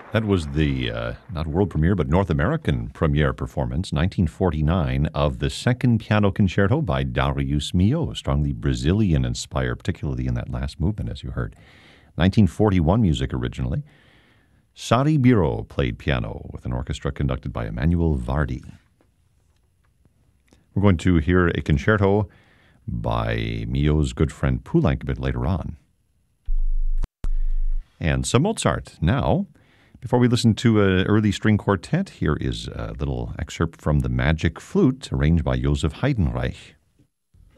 That was the not world premiere, but North American premiere performance, 1949, of the Second Piano Concerto by Darius Milhaud, strongly Brazilian-inspired, particularly in that last movement, as you heard. 1941 music originally. Sari Biro played piano with an orchestra conducted by Emmanuel Vardi. We're going to hear a concerto by Milhaud's good friend Poulenc a bit later on. And some Mozart now. Before we listen to an early string quartet, here is a little excerpt from The Magic Flute, arranged by Joseph Heidenreich.